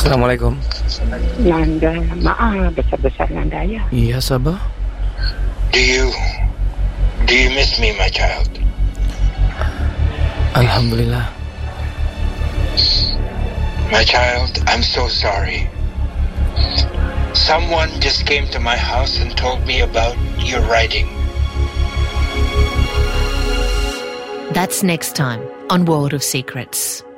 Assalamualaikum. Nanda, maaf besar-besar Nanda ya. Iya, Sabah. Do you miss me, my child? Alhamdulillah. My child, I'm so sorry. Someone just came to my house and told me about your writing. That's next time on World of Secrets.